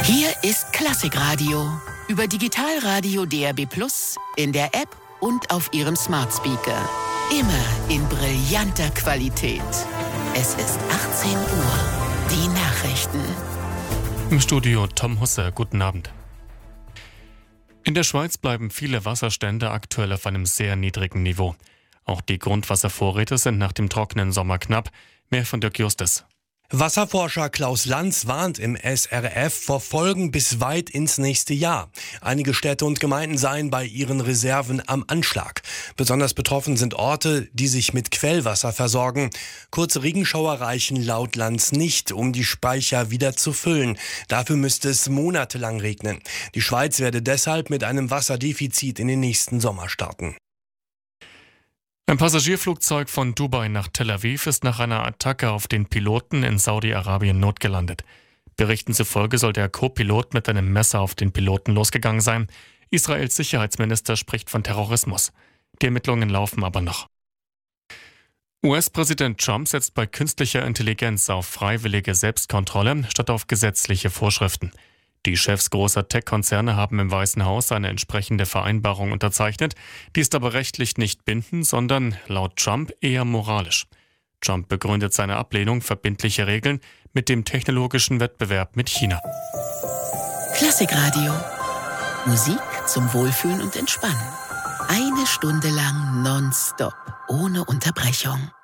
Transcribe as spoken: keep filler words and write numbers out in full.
Hier ist Klassikradio über Digitalradio D A B plus, in der App und auf Ihrem Smart Speaker. Immer in brillanter Qualität. Es ist achtzehn Uhr. Die Nachrichten. Im Studio Tom Husse, guten Abend. In der Schweiz bleiben viele Wasserstände aktuell auf einem sehr niedrigen Niveau. Auch die Grundwasservorräte sind nach dem trockenen Sommer knapp. Mehr von Dirk Justus. Wasserforscher Klaus Lanz warnt im S R F vor Folgen bis weit ins nächste Jahr. Einige Städte und Gemeinden seien bei ihren Reserven am Anschlag. Besonders betroffen sind Orte, die sich mit Quellwasser versorgen. Kurze Regenschauer reichen laut Lanz nicht, um die Speicher wieder zu füllen. Dafür müsste es monatelang regnen. Die Schweiz werde deshalb mit einem Wasserdefizit in den nächsten Sommer starten. Ein Passagierflugzeug von Dubai nach Tel Aviv ist nach einer Attacke auf den Piloten in Saudi-Arabien notgelandet. Berichten zufolge soll der Co-Pilot mit einem Messer auf den Piloten losgegangen sein. Israels Sicherheitsminister spricht von Terrorismus. Die Ermittlungen laufen aber noch. U S-Präsident Trump setzt bei künstlicher Intelligenz auf freiwillige Selbstkontrolle statt auf gesetzliche Vorschriften. Die Chefs großer Tech-Konzerne haben im Weißen Haus eine entsprechende Vereinbarung unterzeichnet. Die ist aber rechtlich nicht bindend, sondern laut Trump eher moralisch. Trump begründet seine Ablehnung verbindlicher Regeln mit dem technologischen Wettbewerb mit China. Klassikradio. Musik zum Wohlfühlen und Entspannen. Eine Stunde lang nonstop, ohne Unterbrechung.